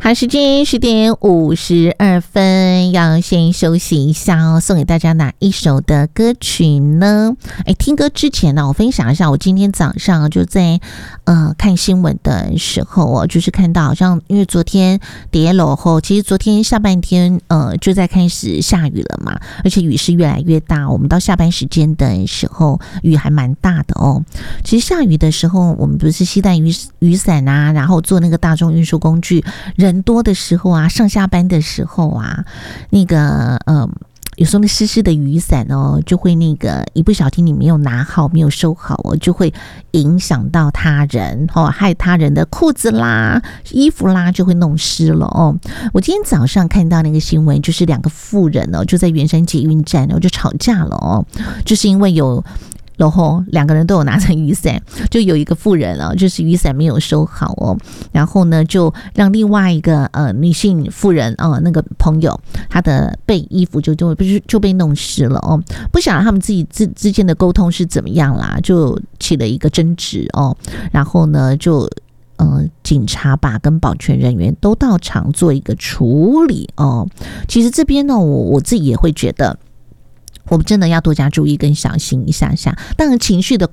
好，时间10:52，要先休息一下哦。送给大家哪一首的歌曲呢？听歌之前呢，我分享一下，我今天早上就在看新闻的时候就是看到好像因为昨天跌落后，其实昨天下半天就在开始下雨了嘛，而且雨是越来越大。我们到下班时间的时候，雨还蛮大的哦。其实下雨的时候，我们不是携带雨伞啊，然后坐那个大众运输工具，人多的时候啊，上下班的时候啊，那个有时候那湿湿的雨伞就会那个一不小心你没有拿好，没有收好就会影响到他人害他人的裤子啦、衣服啦就会弄湿了我今天早上看到那个新闻，就是两个妇人就在圆山捷运站就吵架了就是因为然后两个人都有拿着雨伞，就有一个妇人就是雨伞没有收好然后呢就让另外一个女性妇人那个朋友她的被衣服就被弄湿了不晓得他们自己之间的沟通是怎么样啦，就起了一个争执然后呢就警察吧跟保全人员都到场做一个处理其实这边呢我自己也会觉得我们真的要多加注意跟小心一下下，当然情绪的